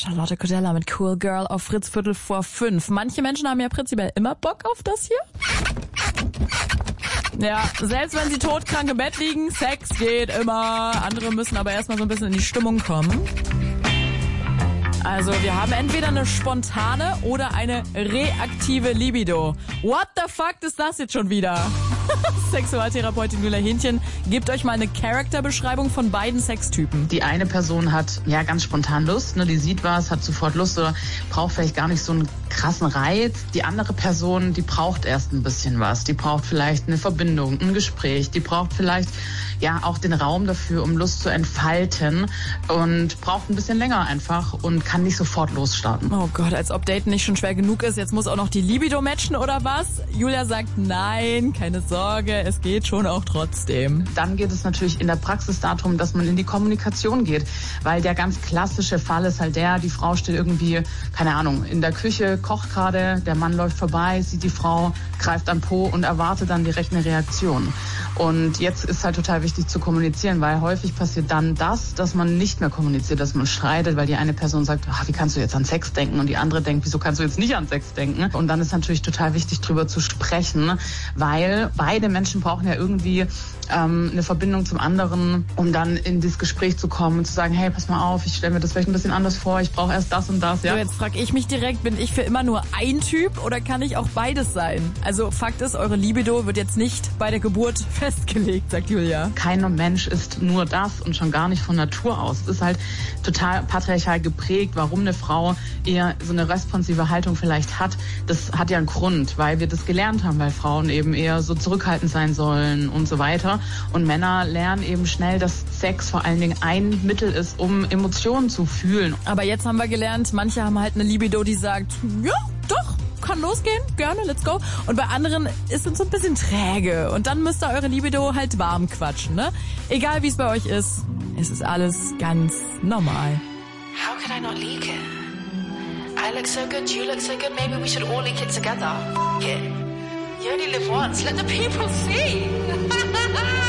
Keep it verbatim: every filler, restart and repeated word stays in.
Charlotte Cordella mit Cool Girl auf Fritz Viertel vor fünf. Manche Menschen haben ja prinzipiell immer Bock auf das hier. Ja, selbst wenn sie todkrank im Bett liegen, Sex geht immer. Andere müssen aber erstmal so ein bisschen in die Stimmung kommen. Also wir haben entweder eine spontane oder eine reaktive Libido. What the fuck ist das jetzt schon wieder? Sexualtherapeutin Julia Hähnchen gibt euch mal eine Charakterbeschreibung von beiden Sextypen. Die eine Person hat ja ganz spontan Lust, ne, die sieht was, hat sofort Lust oder braucht vielleicht gar nicht so einen krassen Reiz. Die andere Person, die braucht erst ein bisschen was. Die braucht vielleicht eine Verbindung, ein Gespräch. Die braucht vielleicht ja auch den Raum dafür, um Lust zu entfalten und braucht ein bisschen länger einfach und kann nicht sofort losstarten. Oh Gott, als ob Daten nicht schon schwer genug ist, jetzt muss auch noch die Libido matchen oder was? Julia sagt nein, keine Sorge, es geht schon auch trotzdem. Dann geht es natürlich in der Praxis darum, dass man in die Kommunikation geht, weil der ganz klassische Fall ist halt der, die Frau steht irgendwie, keine Ahnung, in der Küche, kocht gerade, der Mann läuft vorbei, sieht die Frau, greift an Po und erwartet dann direkt eine Reaktion. Und jetzt ist halt total wichtig zu kommunizieren, weil häufig passiert dann das, dass man nicht mehr kommuniziert, dass man streitet, weil die eine Person sagt, ach, wie kannst du jetzt an Sex denken? Und die andere denkt, wieso kannst du jetzt nicht an Sex denken? Und dann ist natürlich total wichtig, drüber zu sprechen, weil beide Menschen brauchen ja irgendwie ähm, eine Verbindung zum anderen, um dann in dieses Gespräch zu kommen und zu sagen, hey, pass mal auf, ich stelle mir das vielleicht ein bisschen anders vor, ich brauche erst das und das. Ja? So, jetzt frage ich mich direkt, bin ich für immer nur ein Typ oder kann ich auch beides sein? Also Fakt ist, eure Libido wird jetzt nicht bei der Geburt festgelegt, sagt Julia. Kein Mensch ist nur das und schon gar nicht von Natur aus. Es ist halt total patriarchal geprägt, warum eine Frau eher so eine responsive Haltung vielleicht hat. Das hat ja einen Grund, weil wir das gelernt haben, weil Frauen eben eher so zurückhaltend sein sollen und so weiter. Und Männer lernen eben schnell, dass Sex vor allen Dingen ein Mittel ist, um Emotionen zu fühlen. Aber jetzt haben wir gelernt, manche haben halt eine Libido, die sagt, ja, doch, kann losgehen, gerne, let's go. Und bei anderen ist es so ein bisschen träge. Und dann müsst ihr eure Libido halt warm quatschen, ne? Egal wie es bei euch ist, es ist alles ganz normal. How could I not leak it? I look so good, you look so good, maybe we should all leak it together. F*** it. You only live once, let the people see.